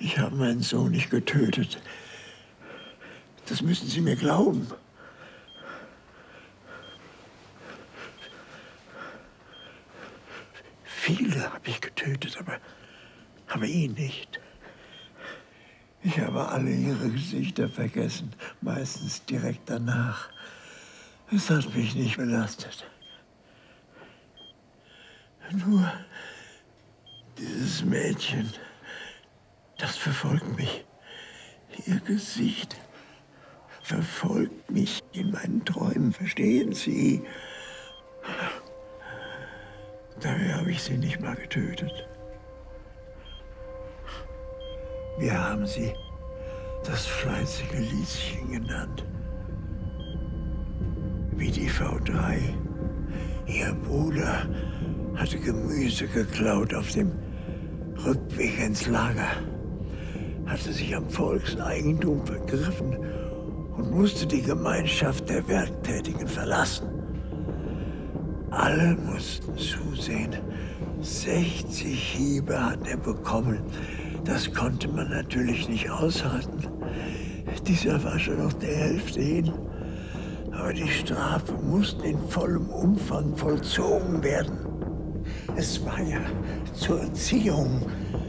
Ich habe meinen Sohn nicht getötet. Das müssen Sie mir glauben. Viele habe ich getötet, aber ihn nicht. Ich habe alle ihre Gesichter vergessen, meistens direkt danach. Es hat mich nicht belastet. Nur dieses Mädchen, das verfolgt mich. Ihr Gesicht verfolgt mich in meinen Träumen, verstehen Sie? Daher habe ich sie nicht mal getötet. Wir haben sie das fleißige Lieschen genannt. Wie die V3. Ihr Bruder hatte Gemüse geklaut auf dem Rückweg ins Lager, hatte sich am Volkseigentum vergriffen und musste die Gemeinschaft der Werktätigen verlassen. Alle mussten zusehen. 60 Hiebe hat er bekommen. Das konnte man natürlich nicht aushalten. Dieser war schon noch der Hälfte hin. Aber die Strafe musste in vollem Umfang vollzogen werden. Es war ja zur Erziehung.